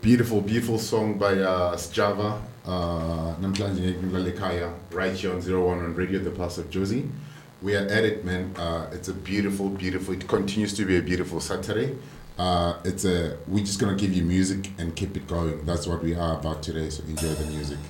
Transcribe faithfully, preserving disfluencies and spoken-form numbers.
Beautiful, beautiful song by uh, Sjava. Uh, Namhlanje Ngilalekaya, right here on zero one on Radio, the Pulse of Josie. We are at it, man. Uh, it's a beautiful, beautiful, it continues to be a beautiful Saturday. Uh, it's a, we're just going to give you music and keep it going. That's what we are about today, so enjoy the music.